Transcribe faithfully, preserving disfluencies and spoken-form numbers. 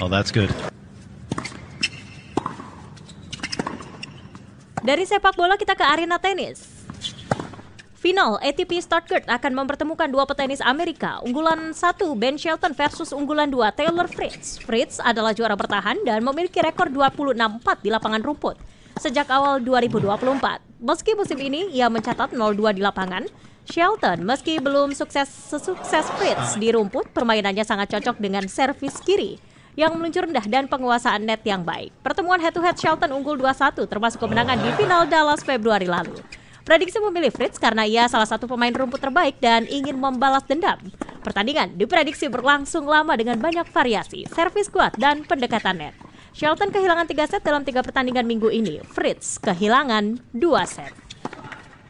Oh, that's good. Dari sepak bola kita ke arena tenis. Final A T P Stuttgart akan mempertemukan dua petenis Amerika. Unggulan satu Ben Shelton versus unggulan dua Taylor Fritz. Fritz adalah juara bertahan dan memiliki rekor dua puluh enam empat di lapangan rumput sejak awal dua ribu dua puluh empat. Meski musim ini ia mencatat nol dua di lapangan, Shelton meski belum sukses sesukses Fritz di rumput, permainannya sangat cocok dengan servis kiri yang meluncur rendah dan penguasaan net yang baik. Pertemuan head-to-head Shelton unggul dua satu termasuk kemenangan di final Dallas Februari lalu. Prediksi memilih Fritz karena ia salah satu pemain rumput terbaik dan ingin membalas dendam. Pertandingan diprediksi berlangsung lama dengan banyak variasi, servis kuat, dan pendekatan net. Shelton kehilangan tiga set dalam tiga pertandingan minggu ini. Fritz kehilangan dua set.